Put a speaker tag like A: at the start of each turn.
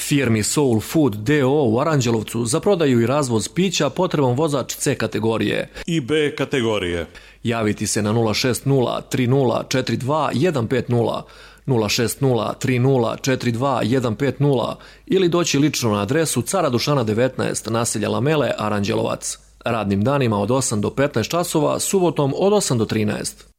A: Firmi Soul Food D.O. u Aranđelovcu za prodaju i razvoz pića potreban vozač C kategorije
B: i B kategorije.
A: Javiti se na 060 3042 150, 060 3042 150 ili doći lično na adresu Cara Dušana 19, naselja Lamele, Aranđelovac. Radnim danima od 8 do 15 časova, subotom od 8 do 13.